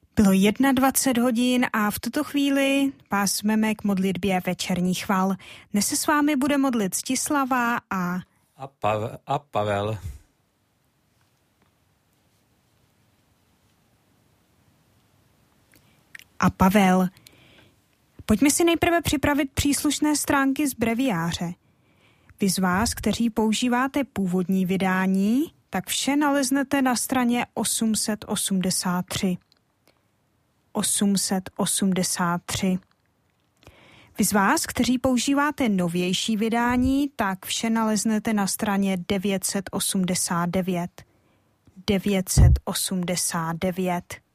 Bylo 21 hodin a v tuto chvíli vás vezmeme k modlitbě večerní chval. Dnes se s vámi bude modlit Stislava a Pavel. A Pavel. Pojďme si nejprve připravit příslušné stránky z breviáře. Vy z vás, kteří používáte původní vydání, tak vše naleznete na straně 883. 883. Vy z vás, kteří používáte novější vydání, tak vše naleznete na straně 989. 989.